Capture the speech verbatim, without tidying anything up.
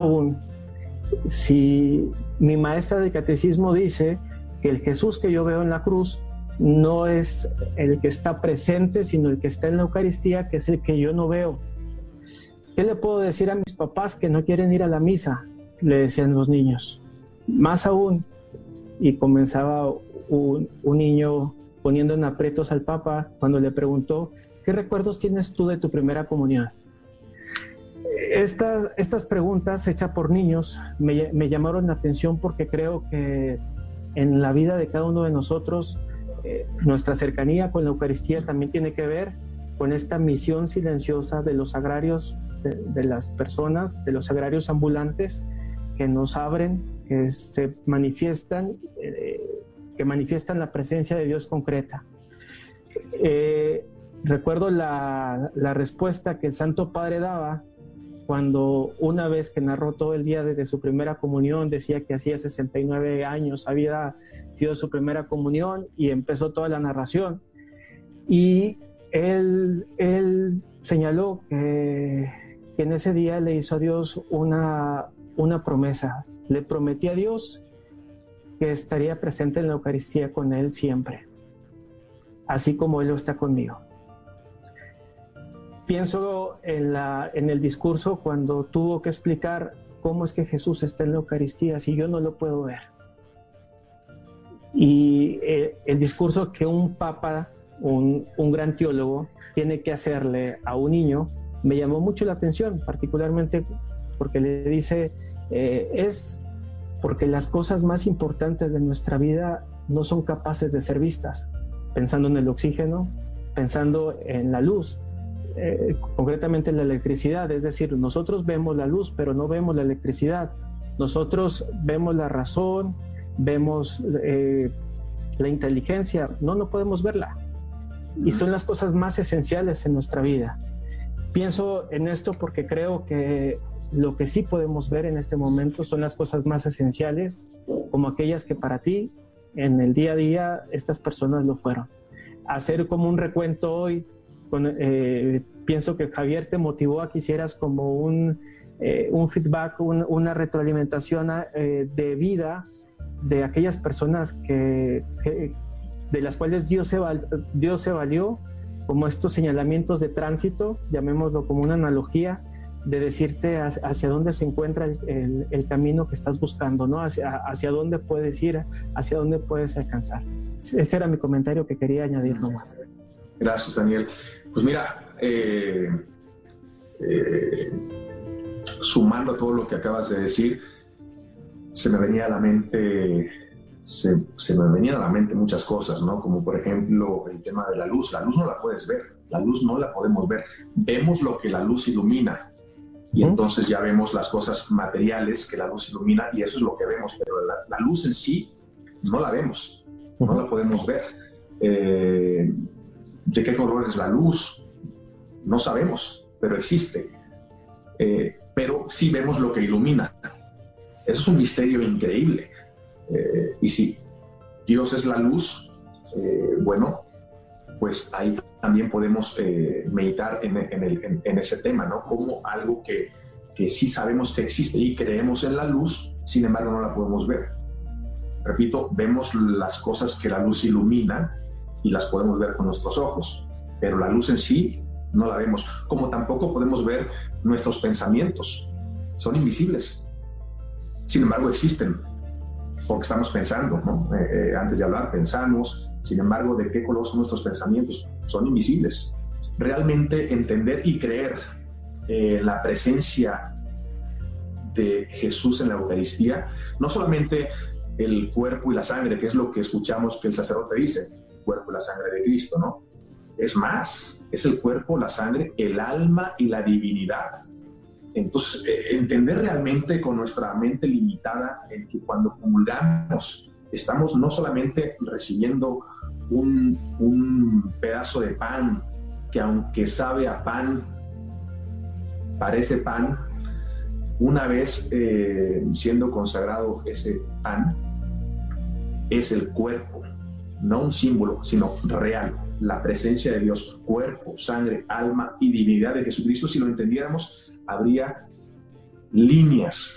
aún, si mi maestra de catecismo dice que el Jesús que yo veo en la cruz no es el que está presente, sino el que está en la Eucaristía, que es el que yo no veo. ¿Qué le puedo decir a mis papás que no quieren ir a la misa?, le decían los niños. Más aún, y comenzaba un, un niño poniendo en aprietos al Papa cuando le preguntó: ¿qué recuerdos tienes tú de tu primera comunión? Estas, estas preguntas hechas por niños me, me llamaron la atención, porque creo que en la vida de cada uno de nosotros eh, nuestra cercanía con la Eucaristía también tiene que ver con esta misión silenciosa de los sagrarios, de, de las personas, de los sagrarios ambulantes que nos abren, que se manifiestan, eh, que manifiestan la presencia de Dios concreta. Eh, recuerdo la, la respuesta que el Santo Padre daba cuando, una vez que narró todo el día desde su primera comunión, decía que hacía sesenta y nueve años había sido su primera comunión, y empezó toda la narración. Y él, él señaló que, que en ese día le hizo a Dios una, una promesa. Le prometí a Dios que estaría presente en la Eucaristía con él siempre, así como él lo está conmigo. Pienso en, la, en el discurso cuando tuvo que explicar cómo es que Jesús está en la Eucaristía si yo no lo puedo ver. Y eh, el discurso que un papa, un, un gran teólogo, tiene que hacerle a un niño, me llamó mucho la atención, particularmente porque le dice, eh, es porque las cosas más importantes de nuestra vida no son capaces de ser vistas, pensando en el oxígeno, pensando en la luz, eh, concretamente en la electricidad. Es decir, nosotros vemos la luz, pero no vemos la electricidad. Nosotros vemos la razón, vemos eh, la inteligencia, no, no podemos verla. Y son las cosas más esenciales en nuestra vida. Pienso en esto porque creo que lo que sí podemos ver en este momento son las cosas más esenciales, como aquellas que para ti, en el día a día, estas personas lo fueron. Hacer como un recuento hoy, con, eh, pienso que Javier te motivó a que hicieras como un, eh, un feedback, un, una retroalimentación eh, de vida de aquellas personas que, que, de las cuales Dios se, val, Dios se valió, como estos señalamientos de tránsito, llamémoslo como una analogía, de decirte hacia, hacia dónde se encuentra el, el, el camino que estás buscando, ¿no? Hacia, hacia dónde puedes ir, hacia dónde puedes alcanzar. Ese era mi comentario que quería añadir nomás. Gracias, Daniel. Pues mira, eh, eh, sumando a todo lo que acabas de decir, se me venía a la mente, se, se me venían a la mente muchas cosas, ¿no? Como por ejemplo el tema de la luz. La luz no la puedes ver, la luz no la podemos ver. Vemos lo que la luz ilumina, y entonces ya vemos las cosas materiales que la luz ilumina, y eso es lo que vemos, pero la, la luz en sí no la vemos, no la podemos ver. Eh, ¿De qué color es la luz? No sabemos, pero existe. Eh, pero sí vemos lo que ilumina. Eso es un misterio increíble. Eh, y si Dios es la luz, eh, bueno, pues ahí también podemos eh, meditar en, en, el, en, en ese tema, ¿no? Como algo que, que sí sabemos que existe y creemos en la luz, sin embargo no la podemos ver. Repito, vemos las cosas que la luz ilumina y las podemos ver con nuestros ojos, pero la luz en sí no la vemos. Como tampoco podemos ver nuestros pensamientos, son invisibles. Sin embargo existen, porque estamos pensando, ¿no? Eh, eh, antes de hablar pensamos. Sin embargo, ¿de qué color son nuestros pensamientos? Son invisibles. Realmente entender y creer eh, la presencia de Jesús en la Eucaristía, no solamente el cuerpo y la sangre, que es lo que escuchamos que el sacerdote dice, el cuerpo y la sangre de Cristo, ¿no? Es más, es el cuerpo, la sangre, el alma y la divinidad. Entonces, eh, entender realmente con nuestra mente limitada en que cuando comulgamos estamos no solamente recibiendo un, un pedazo de pan que, aunque sabe a pan, parece pan, una vez eh, siendo consagrado ese pan, es el cuerpo, no un símbolo, sino real, la presencia de Dios, cuerpo, sangre, alma y divinidad de Jesucristo. Si lo entendiéramos, habría líneas